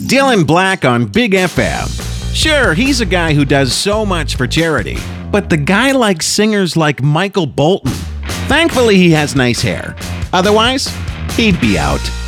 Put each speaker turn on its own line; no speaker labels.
Dylan Black on Big FM. Sure, he's a guy who does so much for charity, but the guy likes singers like Michael Bolton. Thankfully, he has nice hair. Otherwise, he'd be out.